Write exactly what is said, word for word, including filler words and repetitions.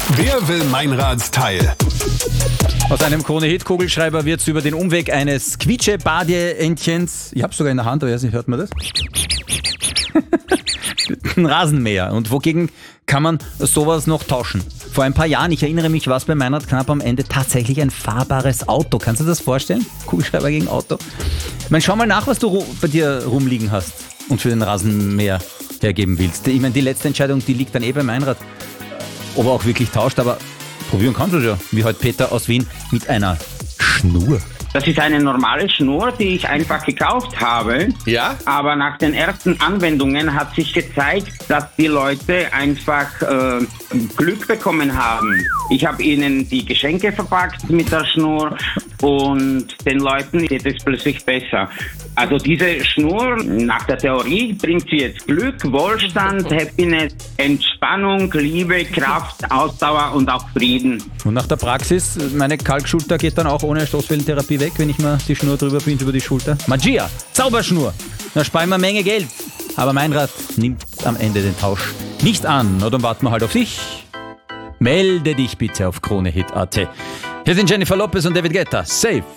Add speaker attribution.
Speaker 1: Wer will Meinrads Teil?
Speaker 2: Aus einem Krone-Hit-Kugelschreiber wird es über den Umweg eines Quietsche-Badie-Entchens, ich hab's sogar in der Hand, aber jetzt nicht, hört man das? Ein Rasenmäher. Und wogegen kann man sowas noch tauschen? Vor ein paar Jahren, ich erinnere mich, war es bei Meinrad knapp am Ende tatsächlich ein fahrbares Auto. Kannst du dir das vorstellen? Kugelschreiber gegen Auto. Ich meine, schau mal nach, was du bei dir rumliegen hast und für den Rasenmäher hergeben willst. Ich meine, die letzte Entscheidung, die liegt dann eh bei Meinrad. Ob er auch wirklich tauscht, aber probieren kannst du ja. Wie heute Peter aus Wien mit einer Schnur.
Speaker 3: Das ist eine normale Schnur, die ich einfach gekauft habe.
Speaker 1: Ja?
Speaker 3: Aber nach den ersten Anwendungen hat sich gezeigt, dass die Leute einfach äh, Glück bekommen haben. Ich habe ihnen die Geschenke verpackt mit der Schnur und den Leuten geht es plötzlich besser. Also diese Schnur, nach der Theorie, bringt sie jetzt Glück, Wohlstand, Happiness, Entspannung, Liebe, Kraft, Ausdauer und auch Frieden.
Speaker 2: Und nach der Praxis, meine Kalkschulter geht dann auch ohne Stoßwellentherapie weg, wenn ich mir die Schnur drüber binde über die Schulter. Magia, Zauberschnur, da sparen wir eine Menge Geld. Aber Meinrad nimmt am Ende den Tausch nicht an. Na, dann warten wir halt auf dich. Melde dich bitte auf Kronehit punkt at. Hier sind Jennifer Lopez und David Guetta. Safe.